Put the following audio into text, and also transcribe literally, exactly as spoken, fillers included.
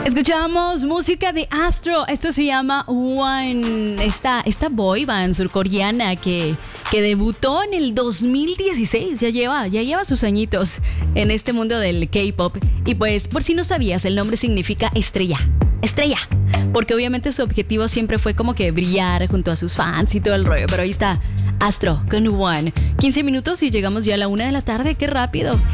Escuchamos música de Astro. Esto se llama One. Esta, esta boy band surcoreana que, que debutó en el dos mil dieciséis. Ya lleva, ya lleva sus añitos en este mundo del K-pop. Y pues, por si no sabías, el nombre significa estrella. Estrella. Porque obviamente su objetivo siempre fue como que brillar junto a sus fans y todo el rollo. Pero ahí está, Astro con One. quince minutos y llegamos ya a la una de la tarde. ¡Qué rápido!